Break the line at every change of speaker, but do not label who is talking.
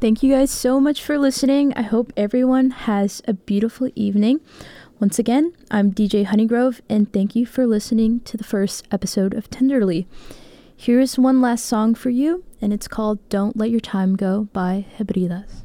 Thank you guys so much for listening. I hope everyone has a beautiful evening. Once again, I'm DJ Honeygrove, and thank you for listening to the first episode of Tenderly. Here is one last song for you, and it's called Don't Let Your Time Go by Hebrides.